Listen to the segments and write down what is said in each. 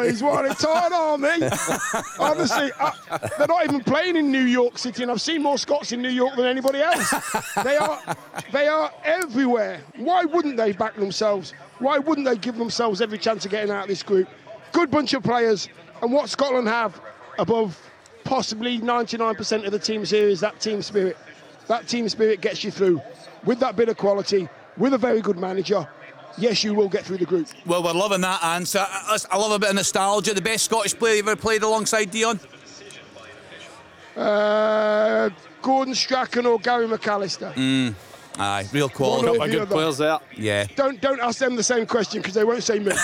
boys, what a time, aren't they? Honestly, they're not even playing in New York City, and I've seen more Scots in New York than anybody else. They are everywhere. Why wouldn't they back themselves? Why wouldn't they give themselves every chance of getting out of this group? Good bunch of players, and what Scotland have above possibly 99% of the teams here is that team spirit. That team spirit gets you through. With that bit of quality, with a very good manager, yes, you will get through the group. Well, we're loving that answer. I love a bit of nostalgia. The best Scottish player you've ever played alongside, Dion? Gordon Strachan or Gary McAllister. Aye, real quality. Couple of good players there. Yeah. Don't ask them the same question because they won't say me.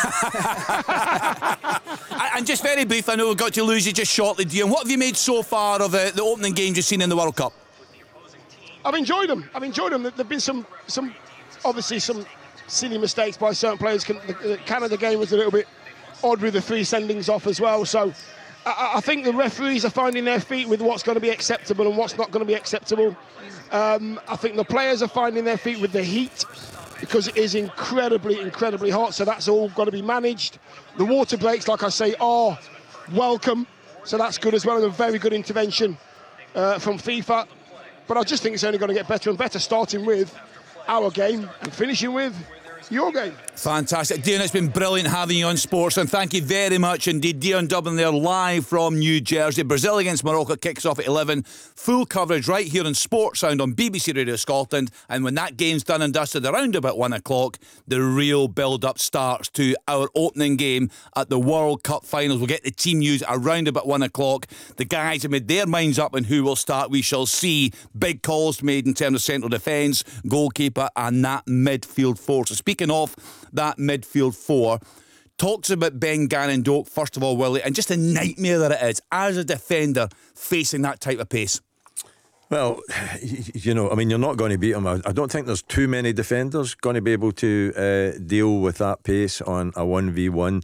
And just very brief, I know we've got to lose you just shortly, Dion. What have you made so far of the opening games you've seen in the World Cup? I've enjoyed them. There've been some obviously some silly mistakes by certain players. The Canada game was a little bit odd with the 3 sendings off as well. So I think the referees are finding their feet with what's going to be acceptable and what's not going to be acceptable. I think the players are finding their feet with the heat because it is incredibly hot. So that's all got to be managed. The water breaks, like I say, are welcome. So that's good as well, and a very good intervention from FIFA. But I just think it's only going to get better and better, starting with our game and finishing with your game. Fantastic. Dion, it's been brilliant having you on Sports, and thank you very much indeed. Dion Dublin there, live from New Jersey. Brazil against Morocco kicks off at 11. Full coverage right here on Sports Sound on BBC Radio Scotland, and when that game's done and dusted around about 1 o'clock, the real build-up starts to our opening game at the World Cup Finals. We'll get the team news around about 1 o'clock. The guys have made their minds up on who will start. We shall see big calls made in terms of central defence, goalkeeper and that midfield four. So speaking of that midfield four, talks about Ben Gannon Doak, first of all, Willie, and just a nightmare that it is as a defender facing that type of pace. Well, you know, I mean, you're not going to beat him. I don't think there's too many defenders going to be able to deal with that pace on a 1v1.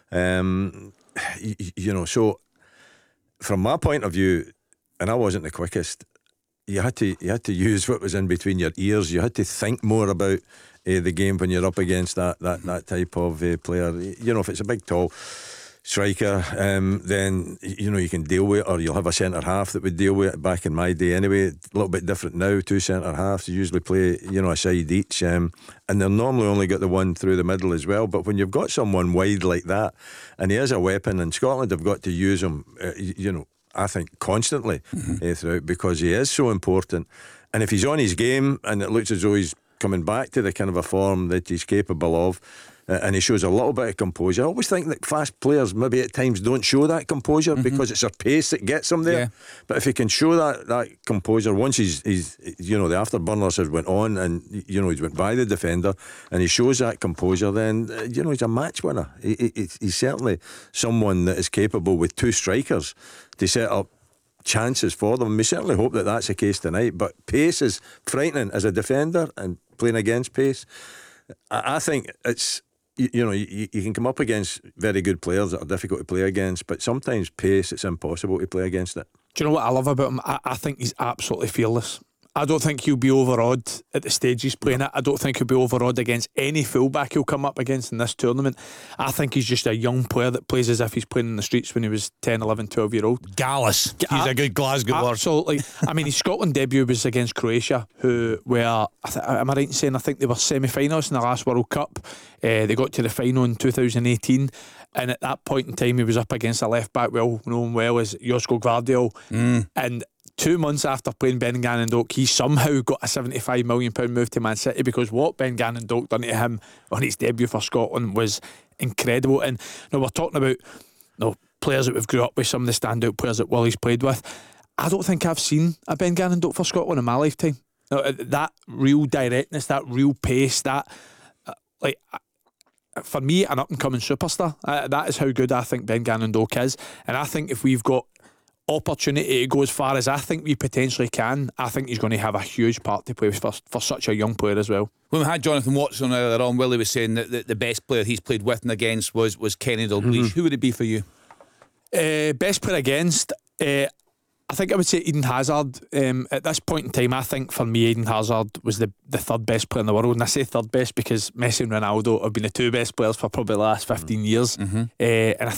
You know, so from my point of view, and I wasn't the quickest, you had to use what was in between your ears. You had to think more about the game when you're up against that type of player. You know, if it's a big, tall striker, then you know you can deal with it, or you'll have a centre half that would deal with it. Back in my day, anyway, a little bit different now. 2 centre halves, you usually play, you know, a side each, and they're normally only got the one through the middle as well. But when you've got someone wide like that, and he is a weapon, and Scotland have got to use him, you know, I think constantly throughout, because he is so important. And if he's on his game and it looks as though he's coming back to the kind of a form that he's capable of, and he shows a little bit of composure. I always think that fast players maybe at times don't show that composure because it's their pace that gets them there. Yeah. But if he can show that composure, once he's you know, the afterburners have went on and, you know, he's went by the defender and he shows that composure, then, you know, he's a match winner. He's certainly someone that is capable with 2 strikers to set up chances for them. We certainly hope that that's the case tonight. But pace is frightening as a defender, and playing against pace, I think it's, you know, you can come up against very good players that are difficult to play against, but sometimes pace, it's impossible to play against it. Do you know what I love about him? I think he's absolutely fearless. I don't think he'll be overawed at the stage he's playing at. I don't think he'll be overawed against any fullback he'll come up against in this tournament. I think he's just a young player that plays as if he's playing in the streets when he was 10, 11, 12 year old. Gallus. He's a good Glasgow word. Absolutely. I mean, his Scotland debut was against Croatia, who were, am I right in saying, I think they were semi-finalists in the last World Cup. They got to the final in 2018, and at that point in time he was up against a left back well known as Josko Gvardiol, and 2 months after playing Ben Gannon Doak, he somehow got a £75 million move to Man City, because what Ben Gannon Doak done to him on his debut for Scotland was incredible. And now we're talking about, you know, players that we've grew up with, some of the standout players that Willie's played with. I don't think I've seen a Ben Gannon Doak for Scotland in my lifetime. Now, that real directness, that real pace, that for me, an up and coming superstar. That is how good I think Ben Gannon Doak is. And I think if we've got opportunity to go as far as I think we potentially can, I think he's going to have a huge part to play for such a young player as well. When we had Jonathan Watson earlier on, Willie was saying that the best player he's played with and against was Kenny Dalglish. Who would it be for you? Best player against, I think I would say Eden Hazard. At this point in time, I think for me Eden Hazard was the third best player in the world, and I say third best because Messi and Ronaldo have been the 2 best players for probably the last 15 years, and I